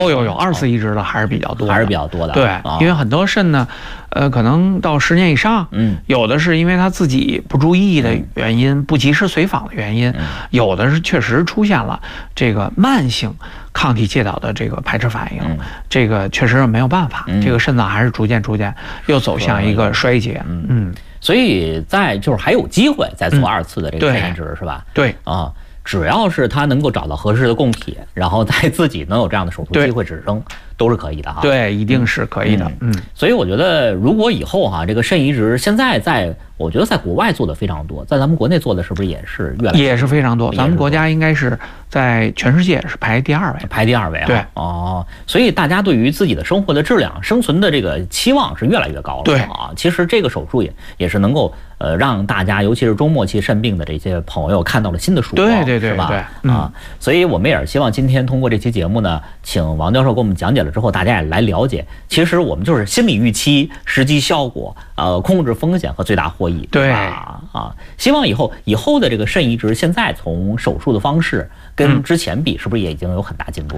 有二次移植的还是比较多的， 还是比较多的。 对，因为很多肾呢，可能到10年以上，有的是因为他自己不注意的原因，不及时随访的原因，有的是确实出现了这个慢性抗体介导的这个排斥反应，这个确实是没有办法，这个肾脏还是逐渐又走向一个衰竭。 所以就是还有机会再做2次的这个肾移植，是吧？ 对啊。只要是他能够找到合适的供体，然后在自己能有这样的手术机会指生，都是可以的哈。 对，一定是可以的。 所以我觉得，如果以后这个肾移植现在我觉得在国外做的非常多，在咱们国内做的是不是也是越来越也是非常多？咱们国家应该是在全世界是排第2位， 排第2位啊。 对所以大家对于自己的生活的质量、生存的这个期望是越来越高了。 对啊，其实这个手术也是能够让大家，尤其是中末期肾病的这些朋友看到了新的曙光， 对， 是吧？所以我们也是希望今天通过这期节目呢，请王教授给我们讲解了之后，大家也来了解，其实我们就是心理预期、实际效果、控制风险和最大获益。 对希望以后的这个肾移植，现在从手术的方式跟之前比，是不是也已经有很大进步？